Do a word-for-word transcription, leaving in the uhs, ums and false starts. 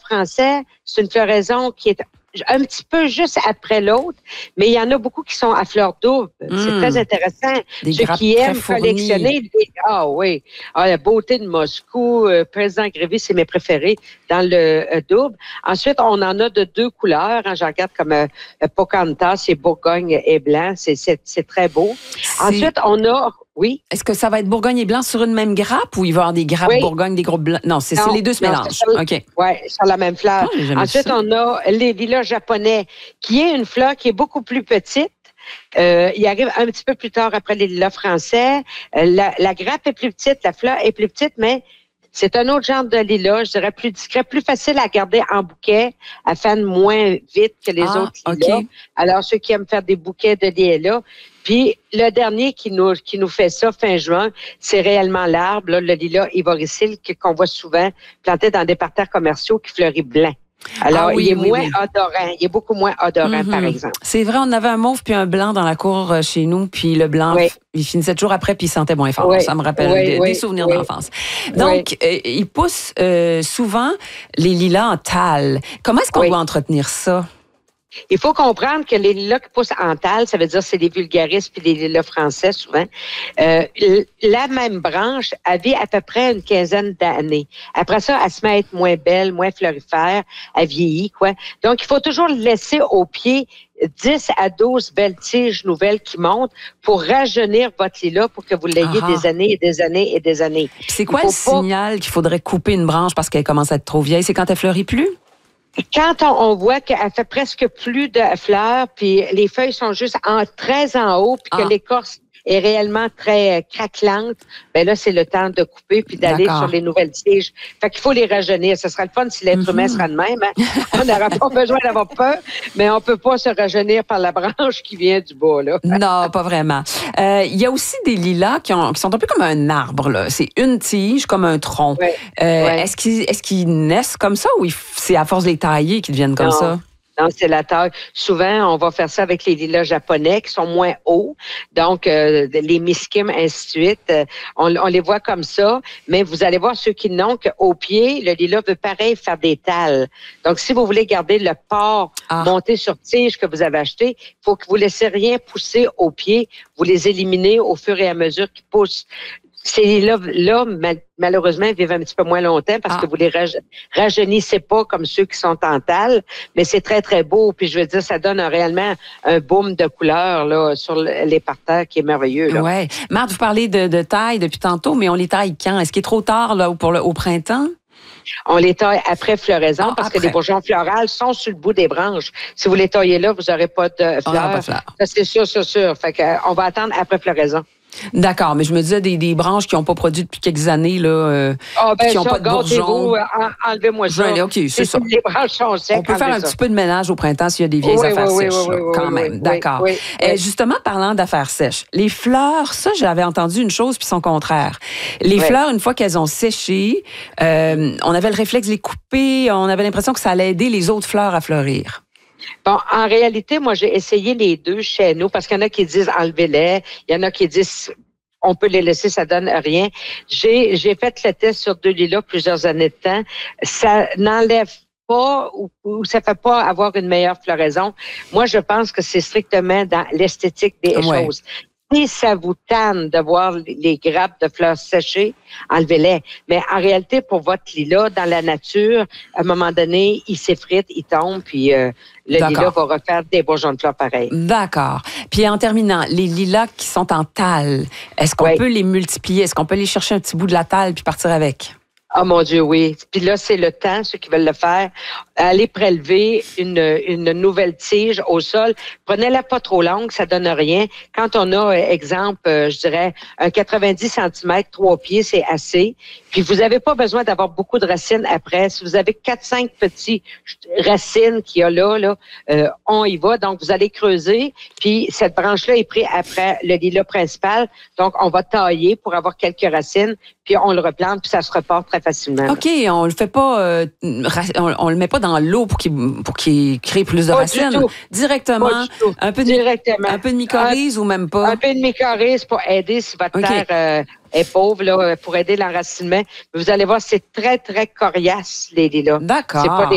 français, c'est une floraison qui est un petit peu juste après l'autre, mais il y en a beaucoup qui sont à fleurs double. Mmh. C'est très intéressant. Des Ceux qui aiment collectionner, des... ah oui, ah, la beauté de Moscou, euh, Président Grévy, c'est mes préférés dans le euh, double. Ensuite, on en a de deux couleurs. Hein, j'en regarde comme euh, Pocahontas, c'est Bourgogne et blanc, c'est, c'est, c'est très beau. Ensuite, on a... Oui. Est-ce que ça va être Bourgogne et blanc sur une même grappe ou il va y avoir des grappes oui. Bourgogne, des groupes blancs? Non, c'est, non, c'est les deux se mélangent. OK. Oui, sur la même fleur. Ah, Ensuite, ça. on a les lilas japonais, qui est une fleur qui est beaucoup plus petite. Euh, il arrive un petit peu plus tard après les lilas français. Euh, la, la grappe est plus petite, la fleur est plus petite, mais c'est un autre genre de lilas, je dirais plus discret, plus facile à garder en bouquet, à faire moins vite que les ah, autres lilas. Okay. Alors, ceux qui aiment faire des bouquets de lilas. Puis, le dernier qui nous, qui nous fait ça fin juin, c'est réellement l'arbre, là, le lilas ivoricile qu'on voit souvent planté dans des parterres commerciaux qui fleurit blanc. Alors, ah oui, il est oui, moins oui. odorant. Il est beaucoup moins odorant, mm-hmm. par exemple. C'est vrai, on avait un mauve puis un blanc dans la cour chez nous, puis le blanc, oui. il finissait toujours après puis il sentait moins fort. Oui. Ça me rappelle oui, des, oui, des souvenirs oui. d'enfance. Donc, oui. euh, il pousse euh, souvent les lilas en tâle. Comment est-ce qu'on oui. doit entretenir ça? Il faut comprendre que les lilas qui poussent en tâle, ça veut dire que c'est les vulgaris puis les lilas français souvent. Euh, la même branche, elle vit à peu près une quinzaine d'années. Après ça, elle se met à être moins belle, moins florifère, elle vieillit, quoi. Donc, il faut toujours laisser au pied dix à douze belles tiges nouvelles qui montent pour rajeunir votre lilas pour que vous l'ayez Aha. des années et des années et des années. Puis c'est quoi le pas... signal qu'il faudrait couper une branche parce qu'elle commence à être trop vieille? C'est quand elle fleurit plus? Quand on, on voit qu'elle fait presque plus de fleurs, puis les feuilles sont juste en, très en haut, puis que ah. l'écorce est réellement très euh, craquelante, ben là, c'est le temps de couper puis d'aller D'accord. sur les nouvelles tiges. Fait qu'il faut les rajeunir. Ce serait le fun si l'être humain mm-hmm. sera de même. Hein? On n'aura pas besoin d'avoir peur, mais on peut pas se rajeunir par la branche qui vient du bas, là. Non, pas vraiment. Il euh, y a aussi des lilas qui, ont, qui sont un peu comme un arbre, là. C'est une tige comme un tronc. Ouais. Euh, ouais. Est-ce qu'ils, est-ce qu'ils naissent comme ça ou c'est à force de les tailler qu'ils deviennent comme non. ça? Non, c'est la taille. Souvent, on va faire ça avec les lilas japonais qui sont moins hauts. Donc, euh, les miskim, ainsi de suite. Euh, on, on les voit comme ça. Mais vous allez voir ceux qui n'ont qu'au pied, le lilas veut pareil faire des tâles. Donc, si vous voulez garder le port ah. monté sur tige que vous avez acheté, il faut que vous ne laissez rien pousser au pied. Vous les éliminez au fur et à mesure qu'ils poussent. Ces là, mal, malheureusement, vivent un petit peu moins longtemps parce ah. que vous les rajeunissez pas comme ceux qui sont en tâle, mais c'est très, très beau. Puis je veux dire, ça donne un, réellement un boom de couleurs là, sur les parterres qui est merveilleux. Oui. Marthe, vous parlez de, de taille depuis tantôt, mais on les taille quand? Est-ce qu'il est trop tard là, pour le, au printemps? On les taille après floraison ah, oh, parce après. que les bourgeons florales sont sur le bout des branches. Si vous les taillez là, vous n'aurez pas de fleurs. Ça, c'est sûr, c'est sûr. Fait que, on va attendre après floraison. D'accord, mais je me disais des, des branches qui n'ont pas produit depuis quelques années, là, euh, oh, ben qui n'ont ça, pas de bourgeons. En, enlevez-moi ça. Aller, OK, c'est, c'est ça. Les branches sont secs. On peut faire un ça. petit peu de ménage au printemps s'il y a des vieilles oui, affaires oui, sèches, oui, là, oui, quand oui, même. Oui, D'accord. Oui, oui. Euh, justement, parlant d'affaires sèches, les fleurs, ça, j'avais entendu une chose puis son contraire. Les oui. fleurs, une fois qu'elles ont séché, euh, on avait le réflexe de les couper, on avait l'impression que ça allait aider les autres fleurs à fleurir. Bon, en réalité, moi, j'ai essayé les deux chez nous parce qu'il y en a qui disent enlevez-les, il y en a qui disent on peut les laisser, ça donne rien. J'ai, j'ai fait le test sur deux lilas plusieurs années de temps. Ça n'enlève pas ou, ou ça fait pas avoir une meilleure floraison. Moi, je pense que c'est strictement dans l'esthétique des ouais. choses. Si ça vous tanne de voir les grappes de fleurs séchées, enlevez-les. Mais en réalité, pour votre lilas, dans la nature, à un moment donné, il s'effrite, il tombe, puis euh, le D'accord. lilas va refaire des bourgeons de fleurs pareils. D'accord. Puis en terminant, les lilas qui sont en tâle, est-ce qu'on oui. peut les multiplier? Est-ce qu'on peut aller chercher un petit bout de la tâle puis partir avec? Oh mon Dieu, oui. Puis là, c'est le temps, ceux qui veulent le faire, aller prélever une, une nouvelle tige au sol. Prenez-la pas trop longue, ça donne rien. Quand on a, exemple, je dirais, un quatre-vingt-dix centimètres, trois pieds, c'est assez. Puis vous n'avez pas besoin d'avoir beaucoup de racines après. Si vous avez quatre, cinq petits racines qu'il y a là, là, euh, on y va. Donc, vous allez creuser. Puis cette branche-là est prise après le lilas principal. Donc, on va tailler pour avoir quelques racines. Puis on le replante, puis ça se repart très facilement. OK, on le fait pas, euh, on, on le met pas dans l'eau pour qu'il pour qu'il crée plus de pas racines. Du tout. Directement, pas du tout. un peu de Directement. un peu de mycorhize un, ou même pas. Un peu de mycorhize pour aider si votre okay. terre euh, est pauvre là, pour aider l'enracinement. Vous allez voir, c'est très très coriace les lilas. D'accord. C'est pas des